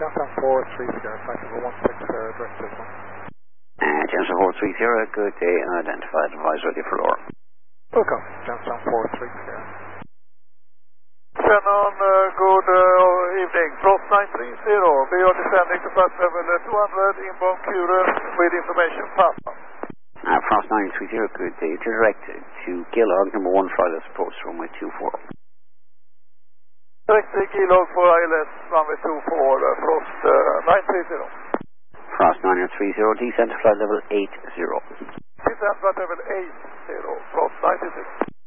Johnson 430, flight level 16, direct signal. Johnson 430, good day, unidentified, advise ready for lower. Welcome, Johnson 430. Shannon, good evening. Frost 930, we are descending to flight level 200, inbound Kuren with information pass. Frost 930, good day, direct to Gillog, number 1 flight approach runway 24. Direct to Gillog for ILS runway 24, Frost 930. Frost 930, descent to flight level 80. Descent flight level 80, Frost 930.